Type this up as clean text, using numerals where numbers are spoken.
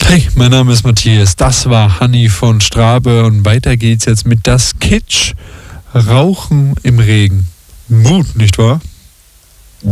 Hey, mein Name ist Matthias. Das war Hanni von Strabe und weiter geht's jetzt mit Das Kitsch. Rauchen im Regen. Mut, nicht wahr?